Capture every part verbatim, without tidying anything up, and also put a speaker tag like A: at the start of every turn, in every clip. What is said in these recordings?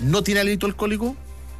A: ¿No tiene hálito alcohólico?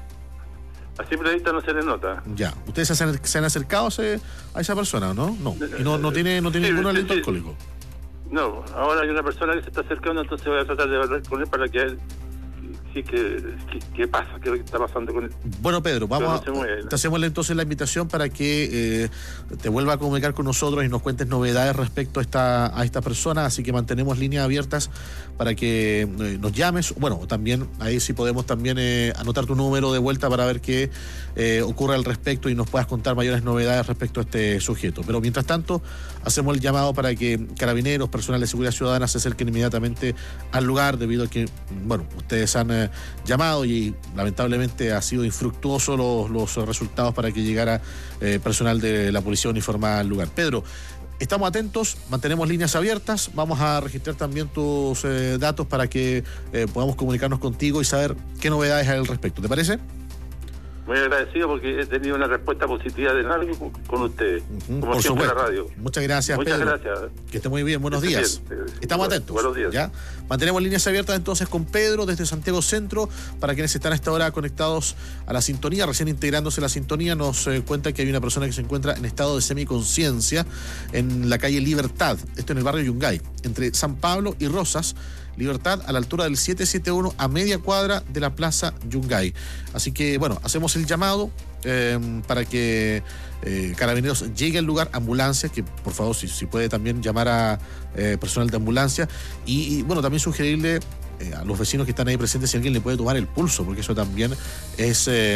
B: A simple vista no se le nota.
A: Ya. ¿Ustedes se han, se han acercado a, ese, a esa persona, no? No. Y no, no tiene, no tiene
B: sí,
A: ningún
B: sí,
A: hálito
B: sí.
A: alcohólico.
B: No, ahora hay una persona que se está acercando, entonces voy a tratar de hablar con él para que él... Sí, ¿qué, qué, qué pasa? ¿Qué es lo que está pasando con él?
A: Bueno, Pedro, vamos
B: no
A: a, te hacemos entonces la invitación para que eh, te vuelva a comunicar con nosotros y nos cuentes novedades respecto a esta, a esta persona, así que mantenemos líneas abiertas para que eh, nos llames. Bueno, también ahí sí podemos también eh, anotar tu número de vuelta para ver qué eh, ocurre al respecto y nos puedas contar mayores novedades respecto a este sujeto. Pero mientras tanto, hacemos el llamado para que carabineros, personal de seguridad ciudadana se acerquen inmediatamente al lugar, debido a que, bueno, ustedes han eh, llamado y lamentablemente ha sido infructuoso los, los resultados para que llegara eh, personal de la policía uniformada al lugar. Pedro, estamos atentos, mantenemos líneas abiertas, vamos a registrar también tus eh, datos para que eh, podamos comunicarnos contigo y saber qué novedades hay al respecto. ¿Te parece?
B: Muy agradecido porque he tenido una respuesta positiva de largo con, con ustedes,
A: uh-huh,
B: como
A: por
B: siempre
A: supuesto.
B: en la radio.
A: Muchas gracias,
B: Muchas
A: Pedro.
B: gracias.
A: Que esté muy bien, buenos
B: que
A: días.
B: Bien.
A: Estamos
B: bueno,
A: atentos.
B: Buenos días.
A: ¿Ya? Mantenemos líneas abiertas entonces con Pedro desde Santiago Centro. Para quienes están a esta hora conectados a la sintonía, recién integrándose a la sintonía, nos eh, cuenta que hay una persona que se encuentra en estado de semiconciencia en la calle Libertad, esto en el barrio Yungay, entre San Pablo y Rosas. Libertad, a la altura del setecientos setenta y uno, a media cuadra de la Plaza Yungay. Así que, bueno, hacemos el llamado eh, para que eh, Carabineros llegue al lugar, ambulancia, que por favor, si, si puede también llamar a eh, personal de ambulancia. Y, y, bueno, también sugerirle eh, a los vecinos que están ahí presentes si alguien le puede tomar el pulso, porque eso también es, eh,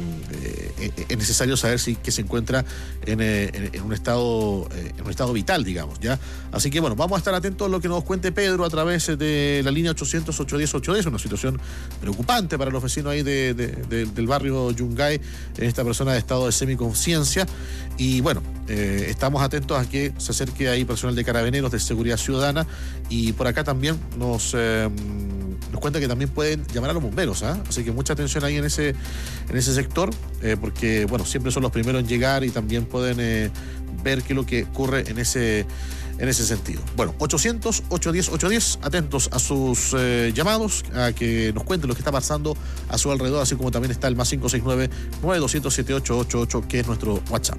A: eh, es necesario saber si que se encuentra en, eh, en un estado eh, en un estado vital, digamos, ¿ya? Así que, bueno, vamos a estar atentos a lo que nos cuente Pedro a través de la línea ochocientos, ochocientos diez, ochocientos diez, una situación preocupante para los vecinos ahí de, de, de, del barrio Yungay, en esta persona de estado de semiconciencia. Y bueno, eh, estamos atentos a que se acerque ahí personal de Carabineros, de Seguridad Ciudadana, y por acá también nos, eh, nos cuenta que también pueden llamar a los bomberos, ¿eh? Así que mucha atención ahí en ese, en ese sector, eh, porque bueno, siempre son los primeros en llegar y también pueden eh, ver qué es lo que ocurre en ese en ese sentido. Bueno, ochocientos, ochocientos diez, ochocientos diez, atentos a sus eh, llamados, a que nos cuenten lo que está pasando a su alrededor, así como también está el más cinco seis nueve, nueve dos cero cero, siete ocho ocho ocho, que es nuestro WhatsApp.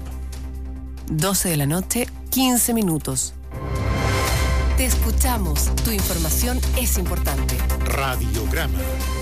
C: doce de la noche, quince minutos. Te escuchamos, tu información es importante.
A: Radiograma.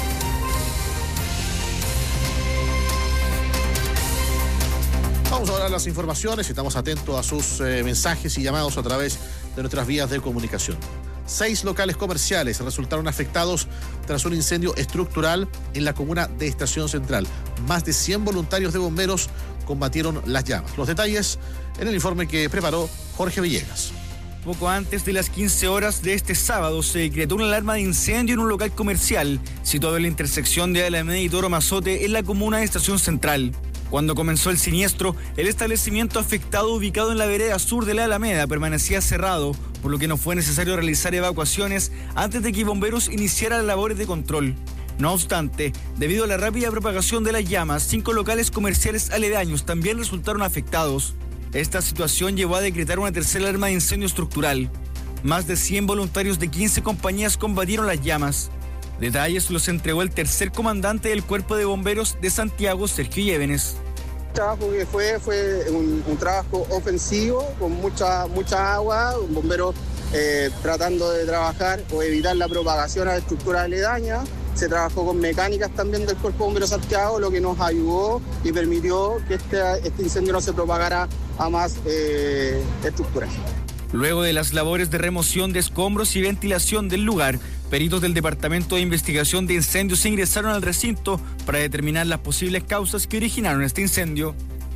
A: Vamos a hablar las informaciones, estamos atentos a sus eh, mensajes y llamados a través de nuestras vías de comunicación. Seis locales comerciales resultaron afectados tras un incendio estructural en la comuna de Estación Central. Más de cien voluntarios de bomberos combatieron las llamas. Los detalles en el informe que preparó Jorge Villegas.
D: Poco antes de las quince horas de este sábado se decretó una alarma de incendio en un local comercial situado en la intersección de Alameda y Toro Mazote en la comuna de Estación Central. Cuando comenzó el siniestro, el establecimiento afectado, ubicado en la vereda sur de la Alameda, permanecía cerrado, por lo que no fue necesario realizar evacuaciones antes de que bomberos iniciaran las labores de control. No obstante, debido a la rápida propagación de las llamas, cinco locales comerciales aledaños también resultaron afectados. Esta situación llevó a decretar una tercera alarma de incendio estructural. Más de cien voluntarios de quince compañías combatieron las llamas. Detalles los entregó el tercer comandante del Cuerpo de Bomberos de Santiago, Sergio Llévenes.
E: El trabajo que fue fue un, un trabajo ofensivo, con mucha, mucha agua, un bombero eh, tratando de trabajar o evitar la propagación a la estructura aledaña. Se trabajó con mecánicas también del Cuerpo de Bomberos Santiago, lo que nos ayudó y permitió que este, este incendio no se propagara a más eh, estructuras.
D: Luego de las labores de remoción de escombros y ventilación del lugar, peritos del Departamento de Investigación de Incendios ingresaron al recinto para determinar las posibles causas que originaron este incendio.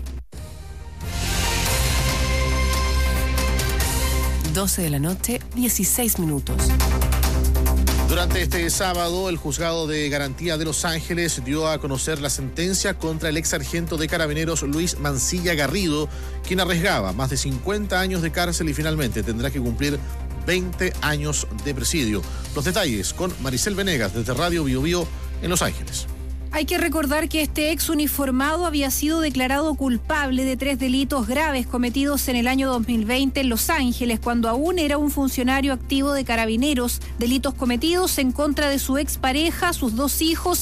C: doce de la noche, dieciséis minutos.
A: Durante este sábado, el Juzgado de Garantía de Los Ángeles dio a conocer la sentencia contra el ex sargento de Carabineros Luis Mancilla Garrido, quien arriesgaba más de cincuenta años de cárcel y finalmente tendrá que cumplir veinte años de presidio. Los detalles con Maricel Venegas desde Radio Bio Bio en Los Ángeles.
F: Hay que recordar que este ex uniformado había sido declarado culpable de tres delitos graves cometidos en el año dos mil veinte en Los Ángeles, cuando aún era un funcionario activo de Carabineros, delitos cometidos en contra de su expareja, sus dos hijos